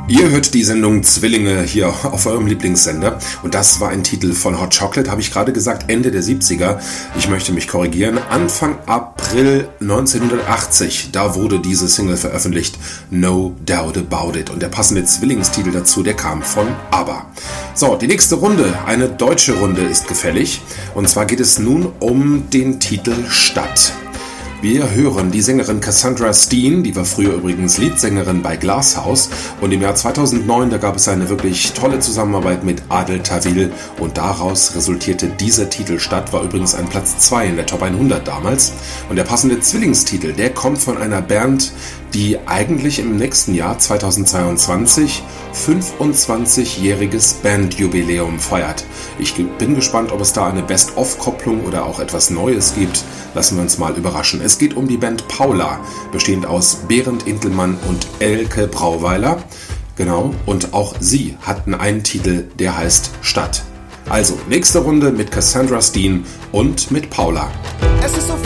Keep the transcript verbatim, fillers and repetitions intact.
Ihr hört die Sendung Zwillinge hier auf eurem Lieblingssender und das war ein Titel von Hot Chocolate, habe ich gerade gesagt, Ende der siebziger. Ich möchte mich korrigieren, Anfang April neunzehnhundertachtzig, da wurde diese Single veröffentlicht, No Doubt About It. Und der passende Zwillingstitel dazu, der kam von ABBA. So, die nächste Runde, eine deutsche Runde ist gefällig und zwar geht es nun um den Titel Stadt. Wir hören die Sängerin Cassandra Steen, die war früher übrigens Leadsängerin bei Glasshouse und im Jahr zweitausendneun, da gab es eine wirklich tolle Zusammenarbeit mit Adel Tawil und daraus resultierte dieser Titel Stadt, war übrigens ein Platz zwei in der Top hundert damals und der passende Zwillingstitel, der kommt von einer Band, die eigentlich im nächsten Jahr zweitausendzweiundzwanzig fünfundzwanzigjähriges Bandjubiläum feiert. Ich bin gespannt, ob es da eine Best-of-Kopplung oder auch etwas Neues gibt. Lassen wir uns mal überraschen. Es geht um die Band Paula, bestehend aus Berend Intelmann und Elke Brauweiler. Genau, und auch sie hatten einen Titel, der heißt Stadt. Also, nächste Runde mit Cassandra Steen und mit Paula. Es ist so